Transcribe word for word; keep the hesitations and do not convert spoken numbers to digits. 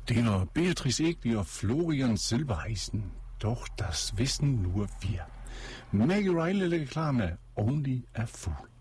Det war Beatrice Egli og Florian Silbereisen. Doch das wissen nur wir. Maggie Riley lægger klar med Only a Fool.